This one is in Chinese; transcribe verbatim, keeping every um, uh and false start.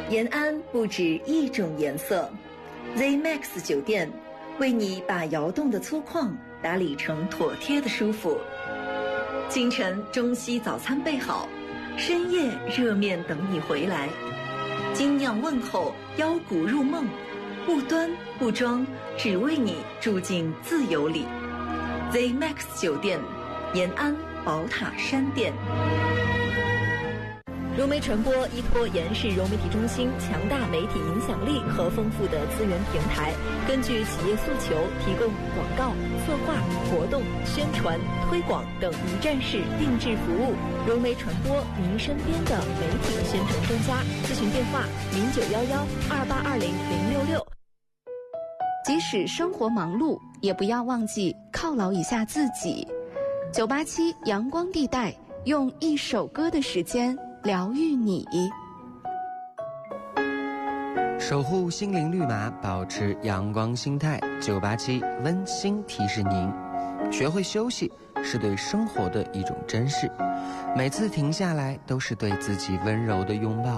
延安不止一种颜色 ，Z Max 酒店为你把摇动的粗犷打理成妥帖的舒服。清晨中西早餐备好，深夜热面等你回来。精酿问候，腰鼓入梦，不端不装，只为你住进自由里。Z Max 酒店，延安宝塔山店。融媒传播依托延世融媒体中心强大媒体影响力和丰富的资源平台，根据企业诉求提供广告、策划、活动、宣传、推广等一站式定制服务。融媒传播，您身边的媒体宣传专家。咨询电话：零九幺幺二八二零零六六。 即使生活忙碌，也不要忘记犒劳一下自己。九八七阳光地带，用一首歌的时间疗愈你， 守护心灵绿码，保持阳光心态。九八七温馨提示您：学会休息是对生活的一种珍视，每次停下来都是对自己温柔的拥抱。